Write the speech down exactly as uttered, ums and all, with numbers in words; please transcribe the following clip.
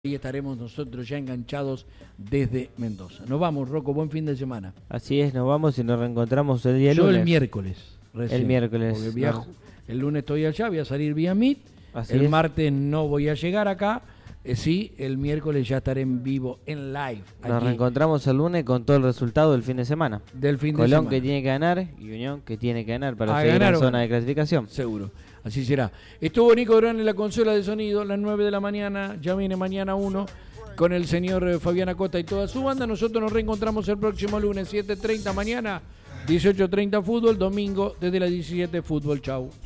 Y estaremos nosotros ya enganchados desde Mendoza. Nos vamos, Rocco, buen fin de semana. Así es, nos vamos y nos reencontramos el día Yo lunes. el miércoles. Recién, el miércoles. Porque viajo, No. El lunes estoy allá, voy a salir vía Meet. Así el es. martes no voy a llegar acá. Eh, sí, el miércoles ya estaré en vivo, en live. Nos aquí, reencontramos el lunes con todo el resultado del fin de semana. del fin de Colón semana. que tiene que ganar y Unión que tiene que ganar para Ah, seguir ganar en o zona ganar. de clasificación. Seguro, así será. Estuvo Nico Durán en la consola de sonido, las nueve de la mañana, ya viene mañana uno, con el señor eh, Fabián Acosta y toda su banda. Nosotros nos reencontramos el próximo lunes, siete treinta mañana, dieciocho treinta fútbol, domingo desde las diecisiete fútbol. Chau.